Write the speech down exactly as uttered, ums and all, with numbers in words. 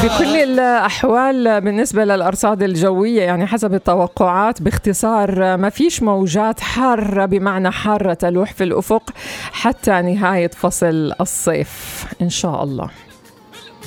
بكل الأحوال بالنسبة للأرصاد الجوية يعني حسب التوقعات باختصار ما فيش موجات حارة بمعنى حارة تلوح في الأفق حتى نهاية فصل الصيف إن شاء الله.